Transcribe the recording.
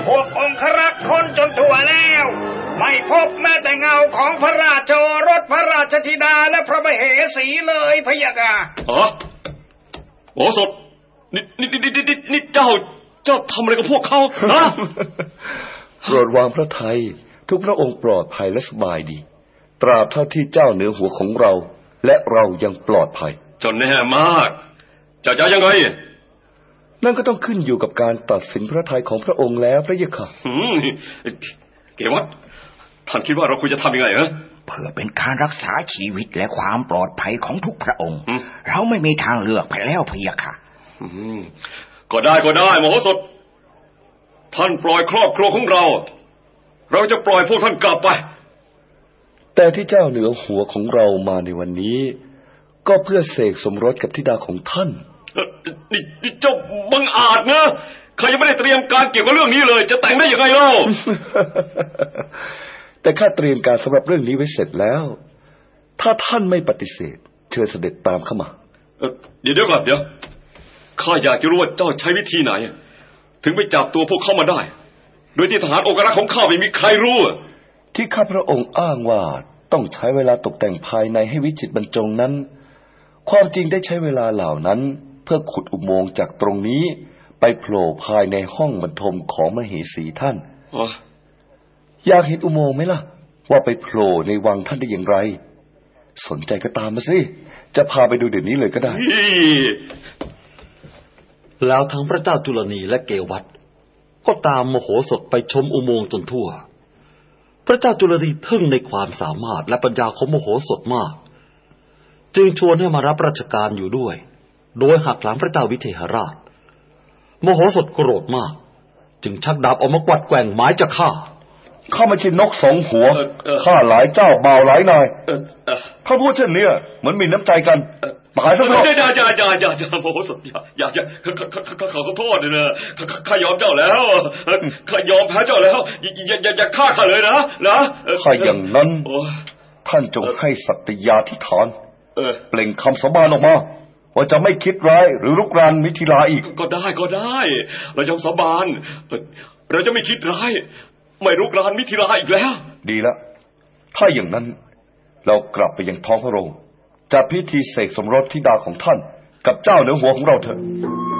พวกองครักษ์คนจนทั่วแล้วไม่พบแม้แต่เงาของพระราชโอรสพระราชธิดาและพระมเหสีเลยพะยะค่ะโอ้สดนี่เจ้าทำอะไรกับพวกเขาฮะโปรดวางพระทัยทุกพระองค์ปลอดภัยและสบายดีตราบเท่าที่เจ้าเหนือหัวของเราและเรายังปลอดภัยจนแน่มากจะยังไงนั่นก็ต้องขึ้นอยู่กับการตัดสินพระทัยของพระองค์แล้วพระเยาค่ะเกวัตท่านคิดว่าเราควรจะทำยังไงฮะเพื่อเป็นการรักษาชีวิตและความปลอดภัยของทุกพระองค์เราไม่มีทางเลือกไปแล้วพะยะค่ะก็ได้มโหสถท่านปล่อยครอบครัวของเราจะปล่อยพวกท่านกลับไปแต่ที่เจ้าเหนือหัวของเรามาในวันนี้ก็เพื่อเสกสมรสกับธิดาของท่านนี่เจ้าบังอาจนะข้ายังไม่ได้เตรียมการเกี่ยวกับเรื่องนี้เลยจะแต่งได้ยังไงเล่าแต่ข้าเตรียมการสำหรับเรื่องนี้ไว้เสร็จแล้วถ้าท่านไม่ปฏิเสธเชิญเสด็จตามเข้ามาเดี๋ยวก่อนข้าอยากจะรู้ว่าเจ้าใช้วิธีไหนถึงไปจับตัวพวกเขามาได้โดยที่ทหารองครักษ์ของข้าไม่มีใครรู้ที่ข้าพระองค์อ้างว่าต้องใช้เวลาตกแต่งภายในให้วิจิตรบรรจงนั้นความจริงได้ใช้เวลาเหล่านั้นเพื่อขุดอุโมงค์จากตรงนี้ไปโผล่ภายในห้องบรรทมของมเหสีท่านอยากเห็นอุโมงค์ไหมล่ะว่าไปโผล่ในวังท่านได้อย่างไรสนใจก็ตามมาสิจะพาไปดูเดี๋ยวนี้เลยก็ได้แล้วทั้งพระเจ้าจุลนีและเกวัตก็ตามมโหสถไปชมอุโมงค์จนทั่วพระเจ้าจุลนีทึ่งในความสามารถและปัญญาของมโหสถมากจึงชวนให้มารับราชการอยู่ด้วยโดยหักหลังพระเจ้าวิเทหราชมโหสถโกรธมากจึงชักดาบออกมากวัดแกว่งหมายจะฆ่าไม่ใช่นกสองหัวฆ่าหลายเจ้าเบาหลายนายถ้าพูดเช่นนี้เหมือนมีน้ำใจกันตายซะเถอะอย่าโมโหสดอย่าขอโทษนะข้ายอมเจ้าแล้วข้ายอมแพ้เจ้าแล้วอย่าฆ่าข้าเลยนะถ้าอย่างนั้นท่านจงให้สัตยาธิฐานเปล่งคำสาบานออกมาว่าจะไม่คิดร้ายหรือรุกรานมิถิลาอีกก็ได้เรายอมสาบานเราจะไม่คิดร้ายไม่รุกรานมิถิลาอีกแล้วดีละถ้าอย่างนั้นเรากลับไปยังท้องพระโรงจัดพิธีเสกสมรสธิดาของท่านกับเจ้าเหนือหัวของเราเถอะ